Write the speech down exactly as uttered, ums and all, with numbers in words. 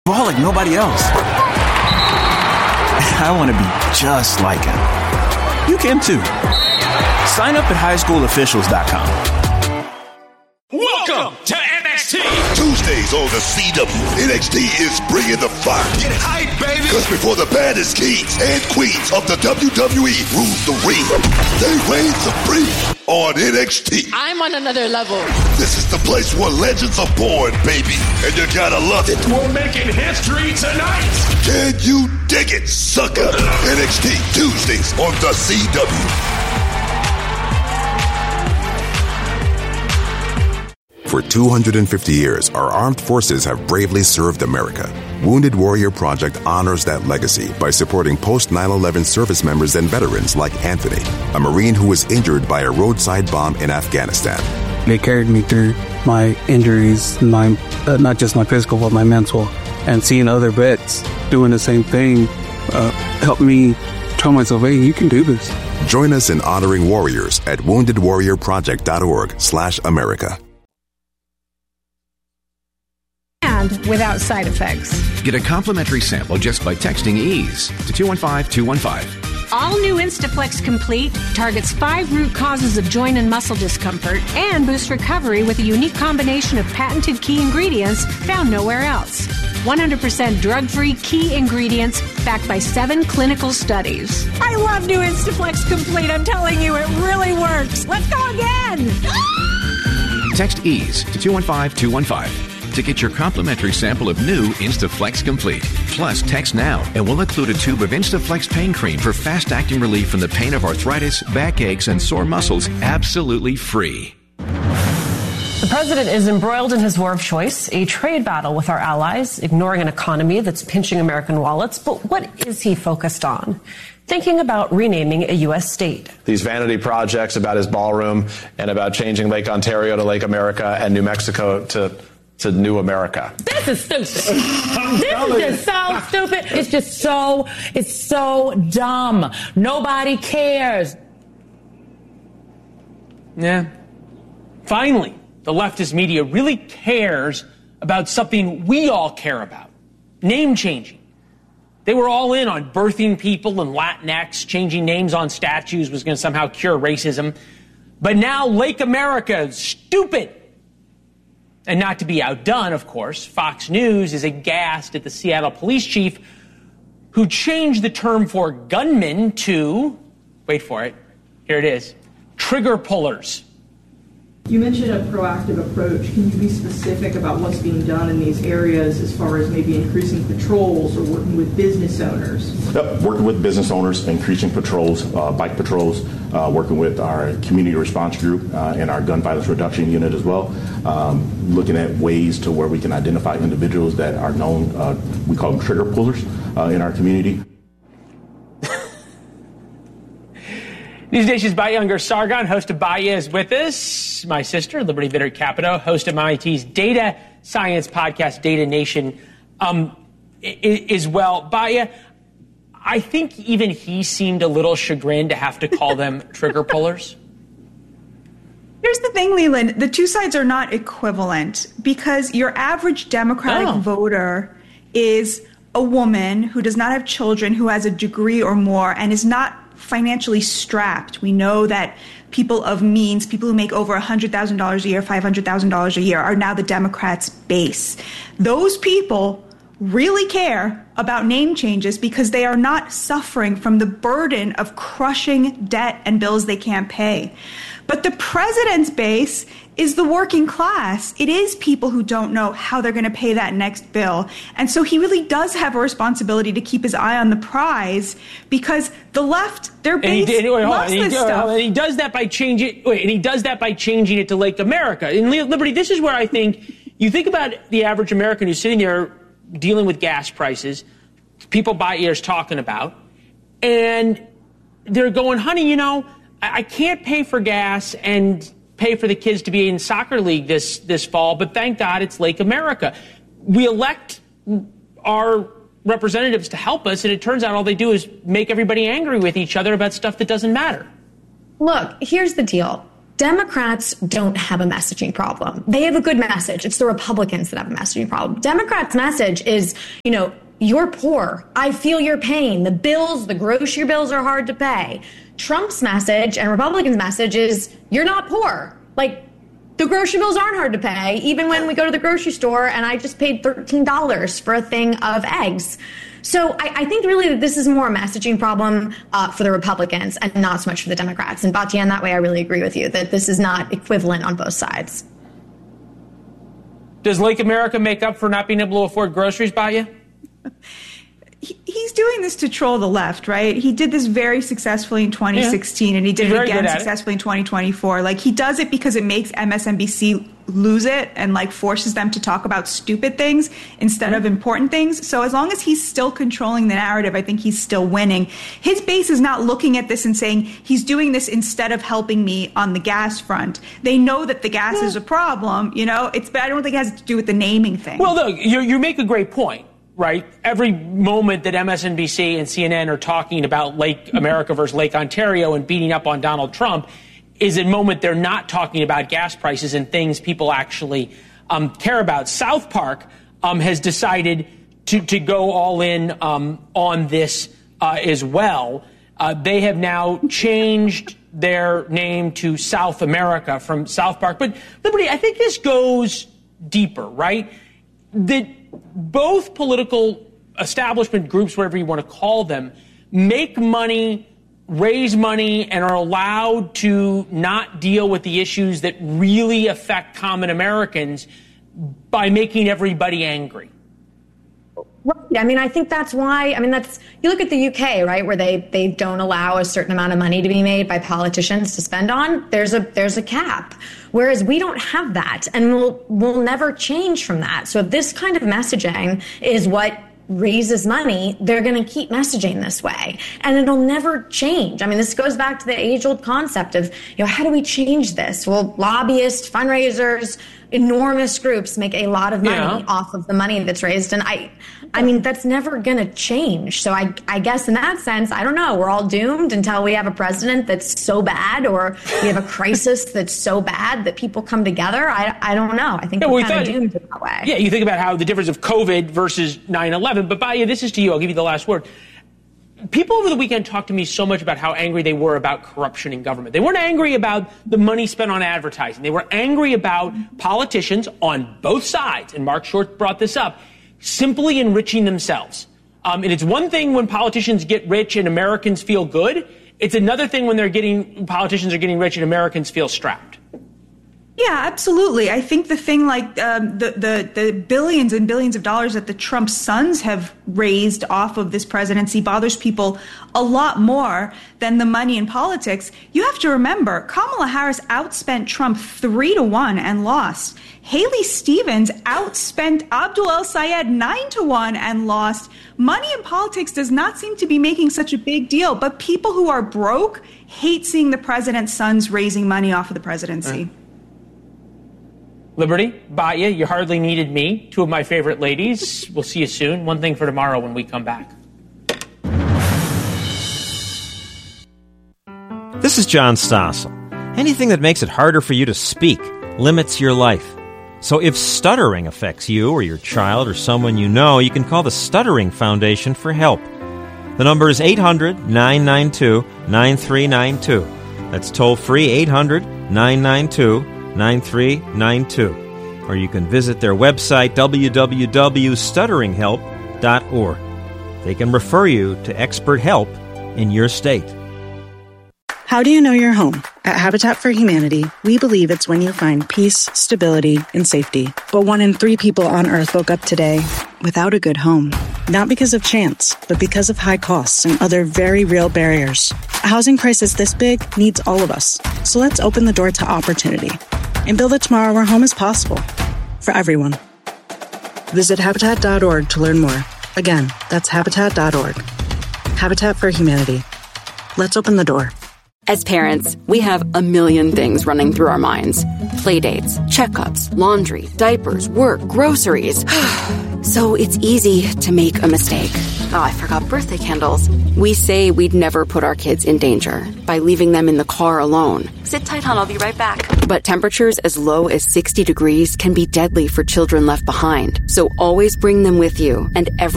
Ball like nobody else. I want to be just like him. You can too. Sign up at high school officials dot com. Welcome to N X T. Tuesdays on the C W, N X T is bringing the fire. Get hype, baby. Because before the baddest kings and queens of the W W E rule the ring, they reign supreme on N X T. I'm on another level. This is the place where legends are born, baby, and you gotta love it. We're making history tonight. Can you dig it, sucker? N X T Tuesdays on the C W. For two hundred fifty years, our armed forces have bravely served America. Wounded Warrior Project honors that legacy by supporting post nine eleven service members and veterans like Anthony, a Marine who was injured by a roadside bomb in Afghanistan. They carried me through my injuries, my uh, not just my physical, but my mental. And seeing other vets doing the same thing uh, helped me tell myself, hey, you can do this. Join us in honoring warriors at wounded warrior project dot org slash America. And without side effects. Get a complimentary sample just by texting EASE to two one five two one five. All new Instaflex Complete targets five root causes of joint and muscle discomfort and boosts recovery with a unique combination of patented key ingredients found nowhere else. one hundred percent drug-free key ingredients backed by seven clinical studies. I love new Instaflex Complete. I'm telling you, it really works. Let's go again. Text EASE to two one five two one five. To get your complimentary sample of new Instaflex Complete. Plus, text now and we'll include a tube of Instaflex pain cream for fast-acting relief from the pain of arthritis, backaches, and sore muscles, absolutely free. The president is embroiled in his war of choice, a trade battle with our allies, ignoring an economy that's pinching American wallets. But what is he focused on? Thinking about renaming a U S state. These vanity projects about his ballroom and about changing Lake Ontario to Lake America and New Mexico to... to New America. This is stupid. This is just so stupid. It's just so, it's so dumb. Nobody cares. Yeah. Finally, the leftist media really cares about something we all care about. Name changing. They were all in on birthing people and Latinx, changing names on statues was going to somehow cure racism. But now Lake America is stupid. And not to be outdone, of course, Fox News is aghast at the Seattle police chief who changed the term for gunmen to, wait for it, here it is, trigger pullers. You mentioned a proactive approach. Can you be specific about what's being done in these areas as far as maybe increasing patrols or working with business owners? Yep, working with business owners, increasing patrols, uh, bike patrols, uh, working with our community response group uh, and our gun violence reduction unit as well, um, looking at ways to where we can identify individuals that are known, uh, we call them trigger pullers uh, in our community. News Nation's Baya Ungar Sargon, host of Baya, is with us. My sister, Liberty Vitter Capito, host of M I T's data science podcast, Data Nation, um, is well. Baya, I think even he seemed a little chagrined to have to call them trigger pullers. Here's the thing, Leland. The two sides are not equivalent because your average Democratic oh. voter is a woman who does not have children, who has a degree or more, and is not financially strapped. We know that people of means, people who make over one hundred thousand dollars a year, five hundred thousand dollars a year, are now the Democrats' base. Those people really care about name changes because they are not suffering from the burden of crushing debt and bills they can't pay. But the president's base is the working class. It is people who don't know how they're going to pay that next bill. And so he really does have a responsibility to keep his eye on the prize because the left, their base, and he, wait, loves on, this he, stuff. And he does that by changing. Wait, and he does that by changing it to Lake America. In Liberty, this is where I think you think about the average American who's sitting there dealing with gas prices, people by ears talking about, and they're going, honey, you know, I, I can't pay for gas and pay for the kids to be in soccer league this this fall, but thank God it's Lake America. We elect our representatives to help us, and it turns out all they do is make everybody angry with each other about stuff that doesn't matter. Look, here's the deal. Democrats don't have a messaging problem. They have a good message. It's the Republicans that have a messaging problem. Democrats' message is, you know, you're poor. I feel your pain. The bills, the grocery bills are hard to pay. Trump's message and Republicans' message is you're not poor. Like, the grocery bills aren't hard to pay, even when we go to the grocery store and I just paid thirteen dollars for a thing of eggs. So I, I think really that this is more a messaging problem uh, for the Republicans and not so much for the Democrats. And Batya, in that way, I really agree with you that this is not equivalent on both sides. Does Lake America make up for not being able to afford groceries, Batya? He's doing this to troll the left, right? He did this very successfully in twenty sixteen, yeah. and he did He's it again successfully it. in twenty twenty-four. Like, he does it because it makes M S N B C lose it and, like, forces them to talk about stupid things instead mm-hmm. of important things. So as long as he's still controlling the narrative, I think he's still winning. His base is not looking at this and saying he's doing this instead of helping me on the gas front. They know that the gas yeah. is a problem, you know? It's, but I don't think it has to do with the naming thing. Well, look, you you make a great point. Right. Every moment that M S N B C and C N N are talking about Lake America versus Lake Ontario and beating up on Donald Trump is a moment they're not talking about gas prices and things people actually um, care about. South Park um, has decided to, to go all in um, on this uh, as well. Uh, they have now changed their name to South America from South Park. But, Liberty, I think this goes deeper, right? That both political establishment groups, whatever you want to call them, make money, raise money, and are allowed to not deal with the issues that really affect common Americans by making everybody angry. Right. I mean, I think that's why, I mean, that's, you look at the U K, right, where they, they don't allow a certain amount of money to be made by politicians to spend on. There's a, there's a cap. Whereas we don't have that, and we'll, we'll never change from that. So if this kind of messaging is what raises money, they're going to keep messaging this way, and it'll never change. I mean, this goes back to the age-old concept of, you know, how do we change this? Well, lobbyists, fundraisers, enormous groups make a lot of money yeah. off of the money that's raised, and I, I mean, that's never going to change. So I, I guess in that sense, I don't know. We're all doomed until we have a president that's so bad, or we have a crisis that's so bad that people come together. I, I don't know. I think yeah, we're well, kind of doomed in that way. Yeah, you think about how the difference of COVID versus nine eleven. But Batya, this is to you. I'll give you the last word. People over the weekend talked to me so much about how angry they were about corruption in government. They weren't angry about the money spent on advertising. They were angry about politicians on both sides, and Mark Short brought this up, simply enriching themselves. Um, and it's one thing when politicians get rich and Americans feel good. It's another thing when they're getting politicians are getting rich and Americans feel strapped. Yeah, absolutely. I think the thing like um, the, the, the billions and billions of dollars that the Trump sons have raised off of this presidency bothers people a lot more than the money in politics. You have to remember, Kamala Harris outspent Trump three to one and lost. Haley Stevens outspent Abdul El-Sayed nine to one and lost. Money in politics does not seem to be making such a big deal, but people who are broke hate seeing the president's sons raising money off of the presidency. Uh. Liberty, Batya, you hardly needed me. Two of my favorite ladies. We'll see you soon. One thing for tomorrow when we come back. This is John Stossel. Anything that makes it harder for you to speak limits your life. So if stuttering affects you or your child or someone you know, you can call the Stuttering Foundation for help. The number is eight hundred, nine nine two, nine three nine two. That's toll-free eight hundred, nine nine two, nine three nine two. Or you can visit their website, w w w dot stuttering help dot org. They can refer you to expert help in your state. How do you know you're home? At Habitat for Humanity, we believe it's when you find peace, stability, and safety. But one in three people on Earth woke up today without a good home. Not because of chance, but because of high costs and other very real barriers. A housing crisis this big needs all of us. So let's open the door to opportunity and build a tomorrow where home is possible for everyone. Visit habitat dot org to learn more. Again, that's habitat dot org. Habitat for Humanity. Let's open the door. As parents, we have a million things running through our minds. Playdates, checkups, laundry, diapers, work, groceries. So it's easy to make a mistake. Oh, I forgot birthday candles. We say we'd never put our kids in danger by leaving them in the car alone. Sit tight, hon, I'll be right back. But temperatures as low as sixty degrees can be deadly for children left behind. So always bring them with you, and every